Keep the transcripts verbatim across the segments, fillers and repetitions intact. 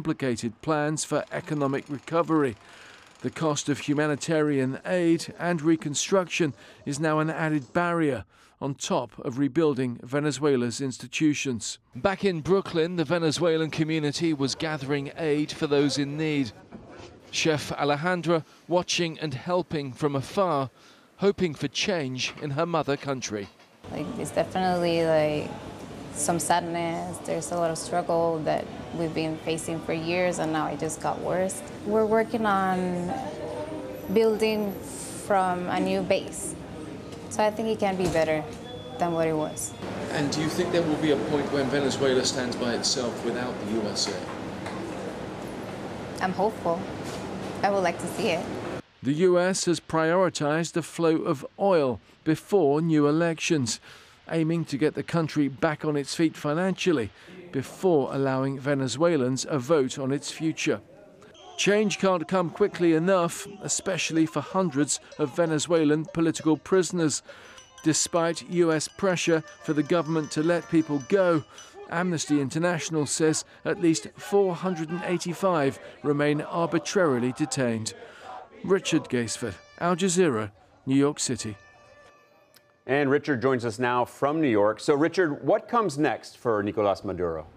complicated plans for economic recovery. The cost of humanitarian aid and reconstruction is now an added barrier on top of rebuilding Venezuela's institutions. Back in Brooklyn, the Venezuelan community was gathering aid for those in need. Chef Alejandra watching and helping from afar, hoping for change in her mother country. Like, it's definitely like some sadness. There's a lot of struggle that we've been facing for years, and now it just got worse. We're working on building from a new base. So I think it can be better than what it was. And do you think there will be a point when Venezuela stands by itself without the U S A? I'm hopeful. I would like to see it. The U S has prioritized the flow of oil before new elections, aiming to get the country back on its feet financially before allowing Venezuelans a vote on its future. Change can't come quickly enough, especially for hundreds of Venezuelan political prisoners. Despite U S pressure for the government to let people go, Amnesty International says at least four hundred eighty-five remain arbitrarily detained. Richard Gaisford, Al Jazeera, New York City. And Richard joins us now from New York. So, Richard, what comes next for Nicolas Maduro?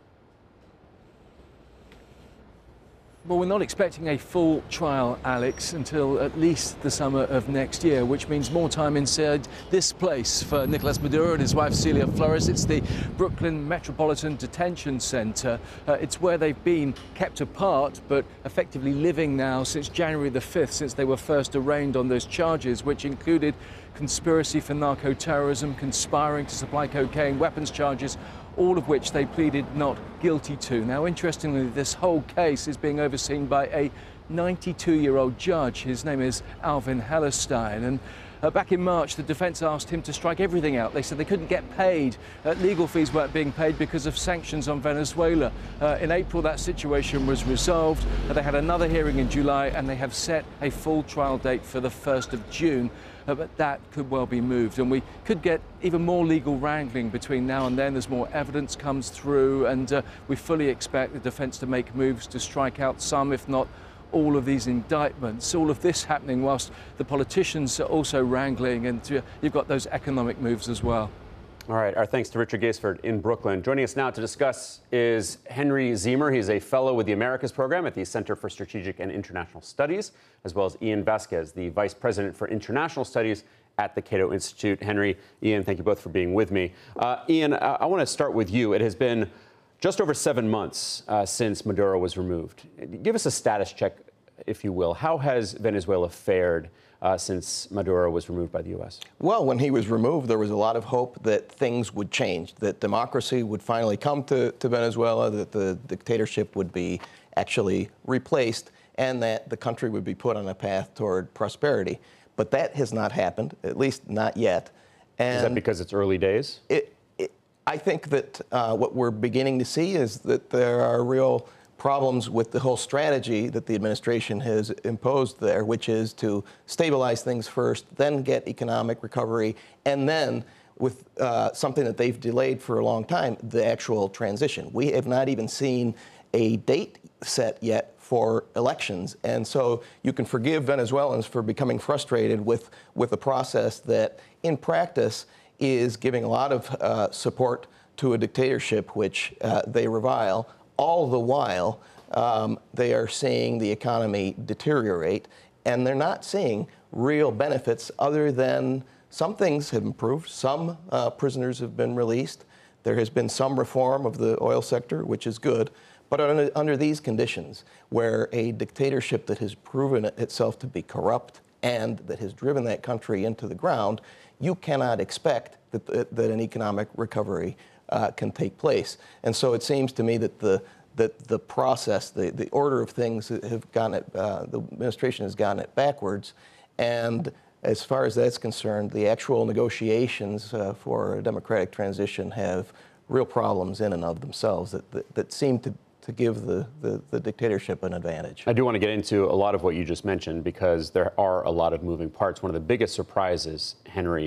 Well, we're not expecting a full trial, Alex, until at least the summer of next year, which means more time inside this place for Nicolas Maduro and his wife Celia Flores. It's the Brooklyn Metropolitan Detention Center. Uh, it's where they've been kept apart, but effectively living now since January the fifth, since they were first arraigned on those charges, which included conspiracy for narco-terrorism, conspiring to supply cocaine, weapons charges, all of which they pleaded not guilty to. Now, interestingly, this whole case is being overseen by a ninety-two-year-old judge. His name is Alvin Hellerstein. And uh, back in March, the defense asked him to strike everything out. They said they couldn't get paid. Uh, legal fees weren't being paid because of sanctions on Venezuela. Uh, in April, that situation was resolved. Uh, they had another hearing in July, and they have set a full trial date for the first of June. Uh, but that could well be moved, and we could get even more legal wrangling between now and then as more evidence comes through, and uh, we fully expect the defence to make moves to strike out some, if not all, of these indictments. All of this happening whilst the politicians are also wrangling, and uh, you've got those economic moves as well. All right, our thanks to Richard Gaisford in Brooklyn. Joining us now to discuss is Henry Ziemer. He's a fellow with the Americas program at the Center for Strategic and International Studies, as well as Ian Vasquez, the Vice President for International Studies at the Cato Institute. Henry, Ian, thank you both for being with me. Uh, Ian, I, I want to start with you. It has been just over seven months uh, since Maduro was removed. Give us a status check, if you will. How has Venezuela fared Uh, since Maduro was removed by the U S? Well, when he was removed, there was a lot of hope that things would change, that democracy would finally come to, to Venezuela, that the dictatorship would be actually replaced, and that the country would be put on a path toward prosperity. But that has not happened, at least not yet. And is that because it's early days? It, it, I think that uh, what we're beginning to see is that there are real problems with the whole strategy that the administration has imposed there, which is to stabilize things first, then get economic recovery, and then, with uh, something that they've delayed for a long time, the actual transition. We have not even seen a date set yet for elections, and so you can forgive Venezuelans for becoming frustrated with, with a process that, in practice, is giving a lot of uh, support to a dictatorship which uh, they revile. All the while, um, they are seeing the economy deteriorate, and they're not seeing real benefits other than some things have improved. Some uh, prisoners have been released. There has been some reform of the oil sector, which is good. But under, under these conditions, where a dictatorship that has proven itself to be corrupt and that has driven that country into the ground, you cannot expect that, that, that an economic recovery Uh, can take place. And so it seems to me that the that the process, the, the order of things have gotten it, uh, the administration has gotten it backwards. And as far as that's concerned, the actual negotiations uh, for a democratic transition have real problems in and of themselves that, that, that seem to, to give the, the, the dictatorship an advantage. I do want to get into a lot of what you just mentioned, because there are a lot of moving parts. One of the biggest surprises, Henry,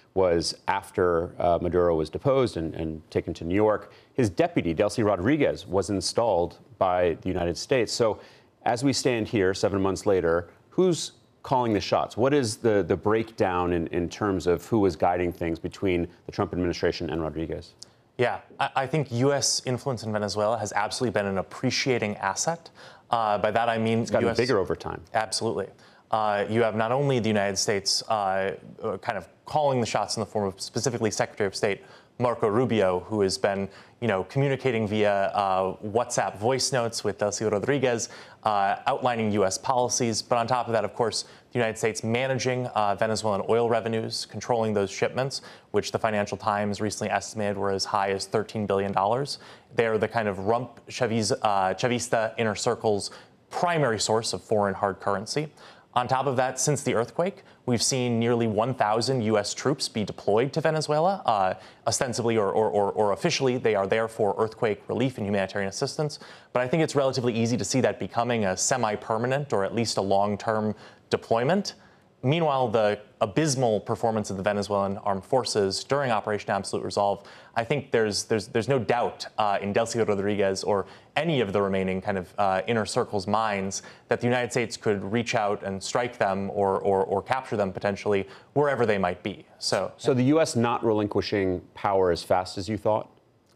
was after uh, Maduro was deposed and, and taken to New York. His deputy, Delcy Rodriguez, was installed by the United States. So as we stand here seven months later, who's calling the shots? What is the, the breakdown in, in terms of who is guiding things between the Trump administration and Rodriguez? Yeah, I, I think U S influence in Venezuela has absolutely been an appreciating asset. Uh, by that I mean it's gotten U S bigger over time. Absolutely. Uh, you have not only the United States uh, kind of calling the shots in the form of specifically Secretary of State Marco Rubio, who has been, you know, communicating via uh, WhatsApp voice notes with Delcy Rodriguez, uh, outlining U S policies. But on top of that, of course, the United States managing uh, Venezuelan oil revenues, controlling those shipments, which the Financial Times recently estimated were as high as thirteen billion dollars. They are the kind of rump Chaviz, uh, Chavista inner circle's primary source of foreign hard currency. On top of that, since the earthquake, we've seen nearly one thousand U S troops be deployed to Venezuela. Uh, ostensibly or, or, or, or officially, they are there for earthquake relief and humanitarian assistance. But I think it's relatively easy to see that becoming a semi-permanent or at least a long-term deployment. Meanwhile, the abysmal performance of the Venezuelan armed forces during Operation Absolute Resolve, I think there's there's there's no doubt uh, in Delcy Rodriguez or any of the remaining kind of uh, inner circle's minds that the United States could reach out and strike them or, or or capture them potentially wherever they might be. So, so the U S not relinquishing power as fast as you thought?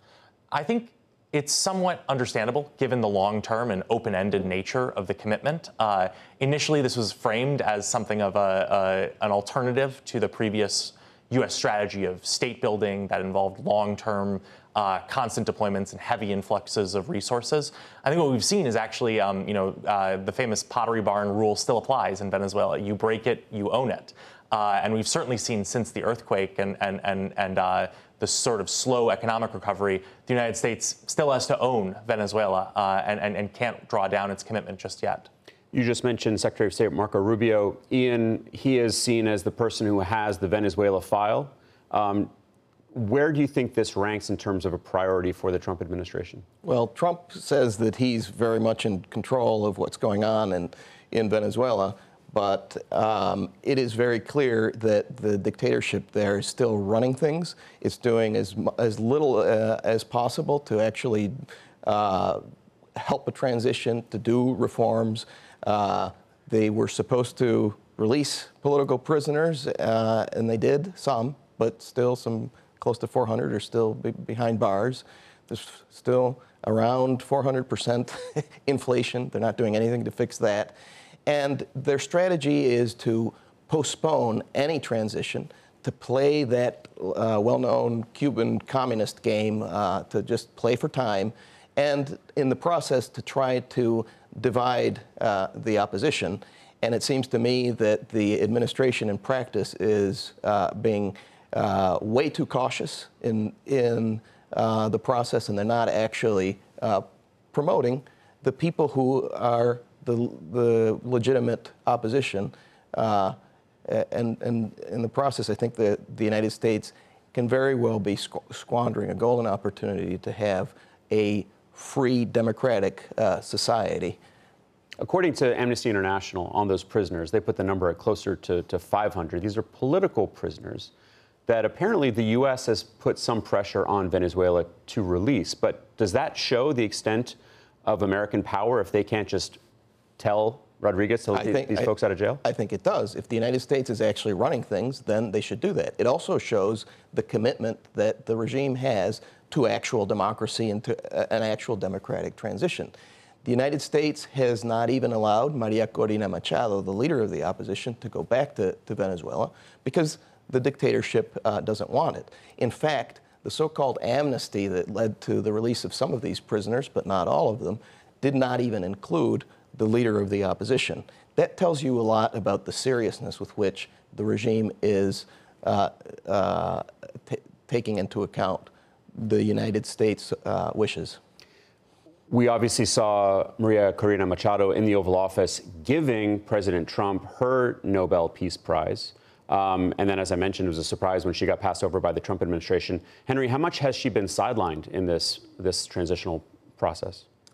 I think it's somewhat understandable given the long-term and open-ended nature of the commitment. Uh, initially, this was framed as something of a, a, an alternative to the previous U S strategy of state building that involved long-term, uh, constant deployments and heavy influxes of resources. I think what we've seen is actually, um, you know, uh, the famous Pottery Barn rule still applies in Venezuela. You break it, you own it. Uh, and we've certainly seen since the earthquake and, and, and, and uh, the sort of slow economic recovery, the United States still has to own Venezuela uh, and, and, and can't draw down its commitment just yet. You just mentioned Secretary of State Marco Rubio. Ian, he is seen as the person who has the Venezuela file. Um, where do you think this ranks in terms of a priority for the Trump administration? Well, Trump says that he's very much in control of what's going on in, in Venezuela. But um, it is very clear that the dictatorship there is still running things. It's doing as, as little uh, as possible to actually uh, help a transition, to do reforms. Uh, they were supposed to release political prisoners, uh, and they did, some, but still some close to four hundred are still be behind bars. There's still around four hundred percent inflation. They're not doing anything to fix that. And their strategy is to postpone any transition, to play that uh, well-known Cuban communist game, uh, to just play for time, and in the process to try to divide uh, the opposition. And it seems to me that the administration in practice is uh, being uh, way too cautious in, in uh, the process, and they're not actually uh, promoting the people who are The, the legitimate opposition, uh, and, and in the process, I think that the United States can very well be squ squandering a golden opportunity to have a free, democratic uh, society. According to Amnesty International, on those prisoners, they put the number at closer to, to five hundred. These are political prisoners that apparently the U S has put some pressure on Venezuela to release. But does that show the extent of American power if they can't just tell Rodriguez to let think, these I, folks out of jail? I think it does. If the United States is actually running things, then they should do that. It also shows the commitment that the regime has to actual democracy and to an actual democratic transition. The United States has not even allowed Maria Corina Machado, the leader of the opposition, to go back to, to Venezuela because the dictatorship uh, doesn't want it. In fact, the so-called amnesty that led to the release of some of these prisoners, but not all of them, did not even include the leader of the opposition. That tells you a lot about the seriousness with which the regime is uh, uh, taking into account the United States' uh, wishes. We obviously saw Maria Corina Machado in the Oval Office giving President Trump her Nobel Peace Prize. Um, and then, as I mentioned, it was a surprise when she got passed over by the Trump administration. Henry, how much has she been sidelined in this, this transitional process?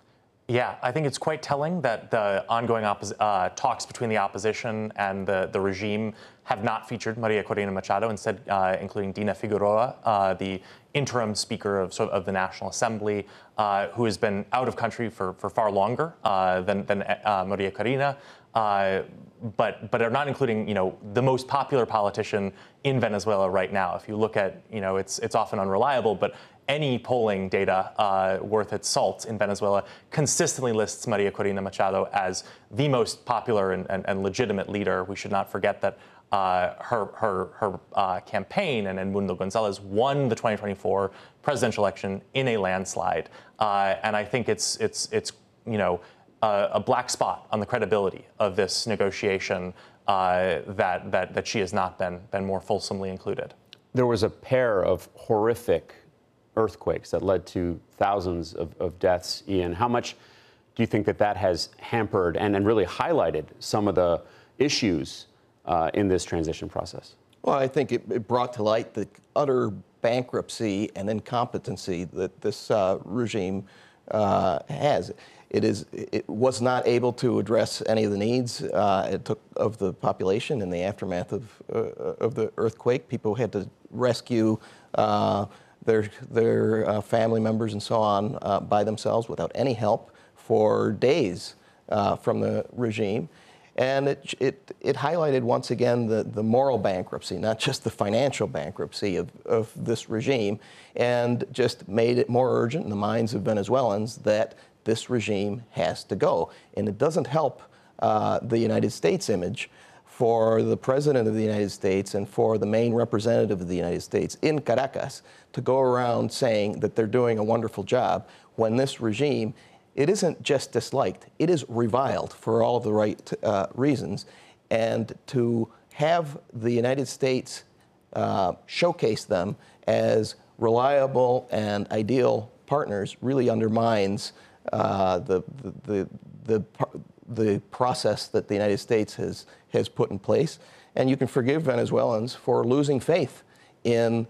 Yeah, I think it's quite telling that the ongoing oppos- uh, talks between the opposition and the, the regime have not featured Maria Corina Machado, instead uh, including Dina Figueroa, uh, the interim speaker of, of the National Assembly, uh, who has been out of country for, for far longer uh, than, than uh, Maria Corina. Uh, but but are not including, you know, the most popular politician in Venezuela right now. If you look at, you know, it's it's often unreliable, but any polling data uh, worth its salt in Venezuela consistently lists Maria Corina Machado as the most popular and, and, and legitimate leader. We should not forget that uh, her her her uh, campaign and Edmundo Gonzalez won the twenty twenty-four presidential election in a landslide, uh, and I think it's it's it's you know. Uh, a black spot on the credibility of this negotiation uh, that, that that she has not been been more fulsomely included. There was a pair of horrific earthquakes that led to thousands of, of deaths. Ian, how much do you think that that has hampered and, and really highlighted some of the issues uh, in this transition process? Well, I think it, it brought to light the utter bankruptcy and incompetency that this uh, regime uh, has. It is. It was not able to address any of the needs uh, it took of the population in the aftermath of uh, of the earthquake. People had to rescue uh, their their uh, family members and so on uh, by themselves without any help for days uh, from the regime, and it it it highlighted once again the the moral bankruptcy, not just the financial bankruptcy of of this regime, and just made it more urgent in the minds of Venezuelans that this regime has to go. And it doesn't help uh, the United States image for the President of the United States and for the main representative of the United States in Caracas to go around saying that they're doing a wonderful job when this regime, it isn't just disliked, it is reviled for all the right uh, reasons. And to have the United States uh, showcase them as reliable and ideal partners really undermines Uh, the, the, the, the process that the United States has, has put in place. And you can forgive Venezuelans for losing faith in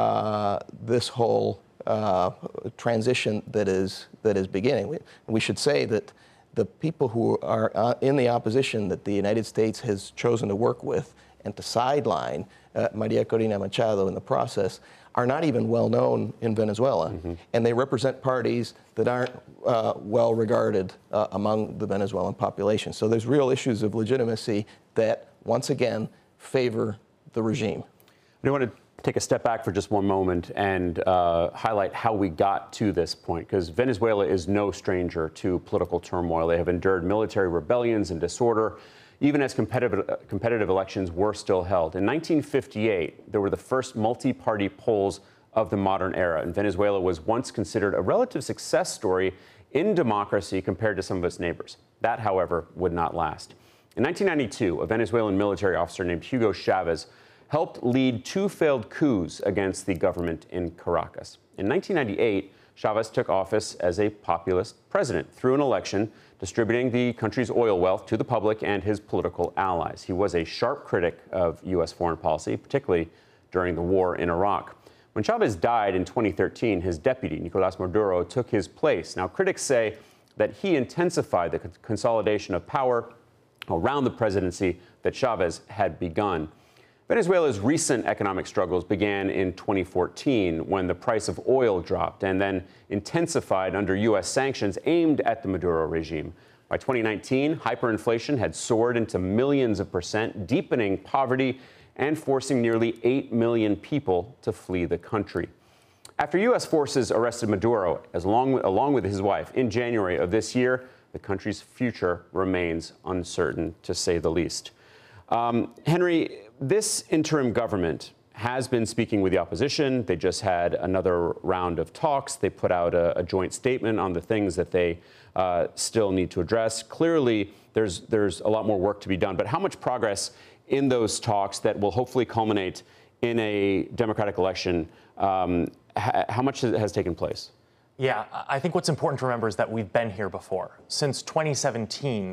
uh, this whole uh, transition that is, that is beginning. We, we should say that the people who are uh, in the opposition that the United States has chosen to work with and to sideline uh, Maria Corina Machado in the process are not even well known in Venezuela, mm-hmm. and they represent parties that aren't uh, well regarded uh, among the Venezuelan population. So there's real issues of legitimacy that, once again, favor the regime. I want to take a step back for just one moment and uh, highlight how we got to this point, because Venezuela is no stranger to political turmoil. They have endured military rebellions and disorder, even as competitive, uh, competitive elections were still held. In nineteen fifty-eight, there were the first multi-party polls of the modern era, and Venezuela was once considered a relative success story in democracy compared to some of its neighbors. That, however, would not last. In nineteen ninety-two, a Venezuelan military officer named Hugo Chavez helped lead two failed coups against the government in Caracas. In nineteen ninety-eight, Chavez took office as a populist president through an election, distributing the country's oil wealth to the public and his political allies. He was a sharp critic of U S foreign policy, particularly during the war in Iraq. When Chavez died in twenty thirteen, his deputy, Nicolás Maduro, took his place. Now, critics say that he intensified the consolidation of power around the presidency that Chavez had begun. Venezuela's recent economic struggles began in twenty fourteen when the price of oil dropped and then intensified under U S sanctions aimed at the Maduro regime. By twenty nineteen, hyperinflation had soared into millions of percent, deepening poverty and forcing nearly eight million people to flee the country. After U S forces arrested Maduro, as long, along with his wife, in January of this year, the country's future remains uncertain, to say the least. Um, Henry, this interim government has been speaking with the opposition. They just had another round of talks. They put out a, a joint statement on the things that they uh, still need to address. Clearly, there's, there's a lot more work to be done. But how much progress in those talks that will hopefully culminate in a democratic election, um, ha- how much has taken place? Yeah, I think what's important to remember is that we've been here before. Since twenty seventeen,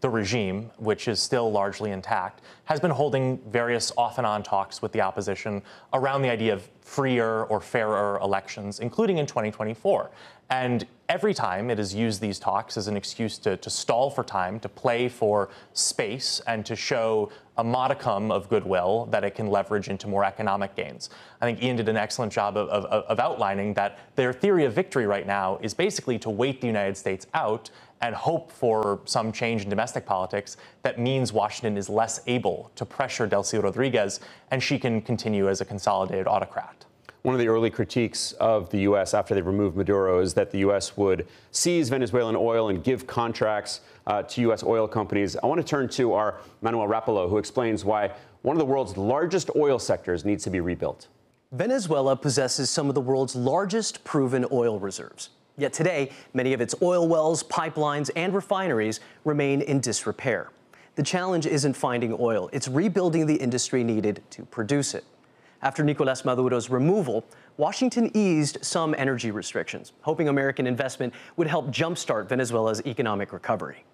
the regime, which is still largely intact, has been holding various off and on talks with the opposition around the idea of freer or fairer elections, including in twenty twenty-four. And every time it has used these talks as an excuse to, to stall for time, to play for space, and to show a modicum of goodwill that it can leverage into more economic gains. I think Ian did an excellent job of, of, of outlining that their theory of victory right now is basically to wait the United States out and hope for some change in domestic politics that means Washington is less able to pressure Delcy Rodriguez and she can continue as a consolidated autocrat. One of the early critiques of the U S after they removed Maduro is that the U S would seize Venezuelan oil and give contracts uh, to U S oil companies. I want to turn to our Manuel Rapalo, who explains why one of the world's largest oil sectors needs to be rebuilt. Venezuela possesses some of the world's largest proven oil reserves. Yet today, many of its oil wells, pipelines, and refineries remain in disrepair. The challenge isn't finding oil, it's rebuilding the industry needed to produce it. After Nicolás Maduro's removal, Washington eased some energy restrictions, hoping American investment would help jumpstart Venezuela's economic recovery.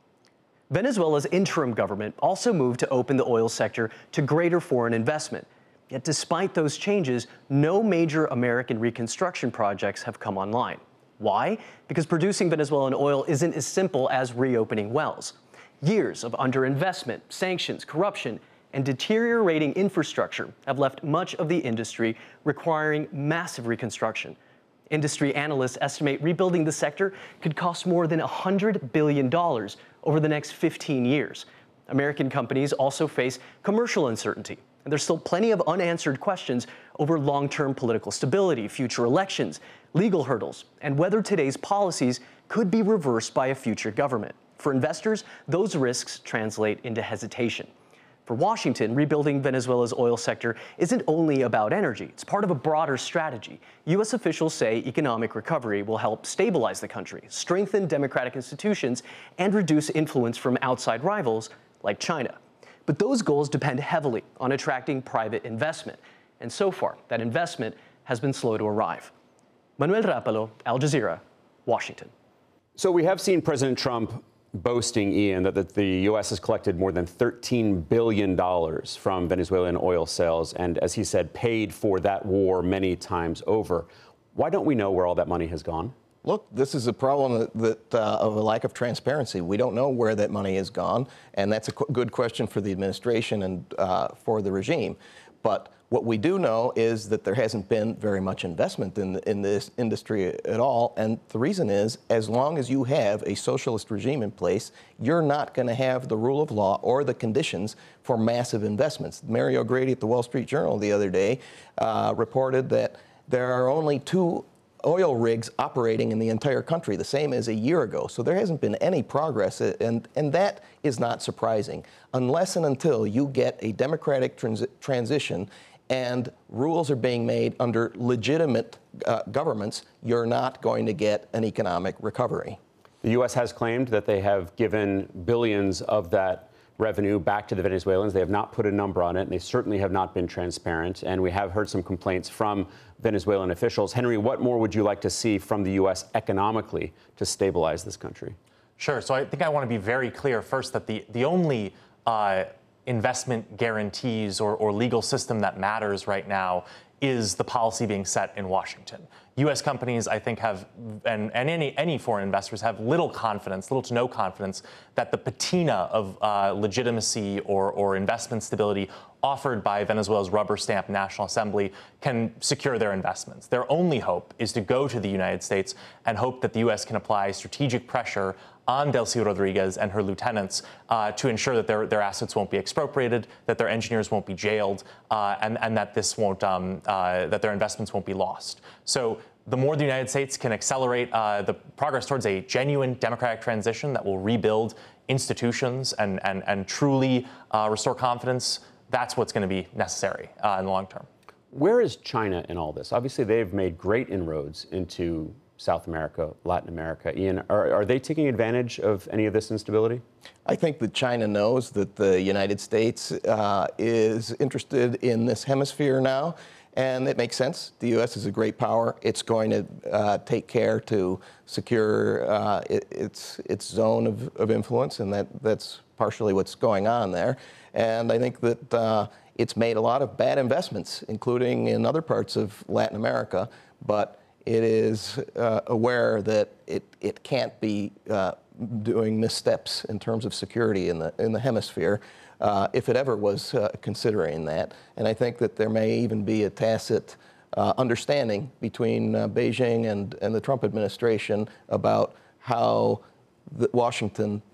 Venezuela's interim government also moved to open the oil sector to greater foreign investment. Yet despite those changes, no major American reconstruction projects have come online. Why? Because producing Venezuelan oil isn't as simple as reopening wells. Years of underinvestment, sanctions, corruption, and deteriorating infrastructure have left much of the industry requiring massive reconstruction. Industry analysts estimate rebuilding the sector could cost more than one hundred billion dollars over the next fifteen years. American companies also face commercial uncertainty, and there's still plenty of unanswered questions over long-term political stability, future elections, legal hurdles, and whether today's policies could be reversed by a future government. For investors, those risks translate into hesitation. For Washington, rebuilding Venezuela's oil sector isn't only about energy. It's part of a broader strategy. U S officials say economic recovery will help stabilize the country, strengthen democratic institutions, and reduce influence from outside rivals like China. But those goals depend heavily on attracting private investment. And so far, that investment has been slow to arrive. Manuel Rapalo, Al Jazeera, Washington. So we have seen President Trump boasting, Ian, that, that the U S has collected more than thirteen billion dollars from Venezuelan oil sales and, as he said, paid for that war many times over. Why don't we know where all that money has gone? Look, this is a problem that, that uh, of a lack of transparency. We don't know where that money has gone, and that's a qu- good question for the administration and uh, for the regime. But what we do know is that there hasn't been very much investment in, in this industry at all, and the reason is, as long as you have a socialist regime in place, you're not going to have the rule of law or the conditions for massive investments. Mario Grady at the Wall Street Journal the other day uh, reported that there are only two oil rigs operating in the entire country, the same as a year ago. So there hasn't been any progress, and, and that is not surprising. Unless and until you get a democratic trans- transition and rules are being made under legitimate uh, governments, you're not going to get an economic recovery. The U S has claimed that they have given billions of that revenue back to the Venezuelans. They have not put a number on it, and they certainly have not been transparent. And we have heard some complaints from Venezuelan officials. Henry, what more would you like to see from the U S economically to stabilize this country? Sure. So I think I want to be very clear first that the, the only uh, investment guarantees or, or legal system that matters right now is the policy being set in Washington. U S companies, I think, have, and, and any, any foreign investors have little confidence, little to no confidence, that the patina of uh, legitimacy or, or investment stability offered by Venezuela's rubber stamp National Assembly can secure their investments. Their only hope is to go to the United States and hope that the U S can apply strategic pressure on Delcy Rodriguez and her lieutenants uh, to ensure that their, their assets won't be expropriated, that their engineers won't be jailed, uh, and, and that this won't, um, uh, that their investments won't be lost. So the more the United States can accelerate uh, the progress towards a genuine democratic transition that will rebuild institutions and, and, and truly uh, restore confidence, that's what's going to be necessary uh, in the long term. Where is China in all this? Obviously, they've made great inroads into South America, Latin America. Ian, are, are they taking advantage of any of this instability? I think that China knows that the United States uh, is interested in this hemisphere now, And it makes sense. The U S is a great power. It's going to uh, take care to secure uh, it, its its zone of, of influence, and that, that's partially what's going on there. And I think that uh, it's made a lot of bad investments, including in other parts of Latin America, but it is uh, aware that it, it can't be uh, doing missteps in terms of security in the, in the hemisphere. Uh, if it ever was uh, considering that. And I think that there may even be a tacit uh, understanding between uh, Beijing and, and the Trump administration about how the Washington